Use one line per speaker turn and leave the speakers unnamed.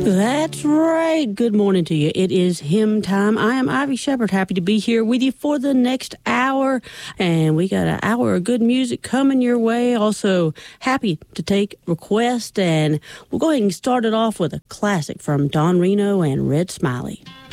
That's right. Good morning to you. It is hymn time. I am Ivy Shepherd. Happy to be here with you for the next hour. And we got an hour of good music coming your way. Also, happy to take requests. And we'll go ahead and start it off with a classic from Don Reno and Red Smiley.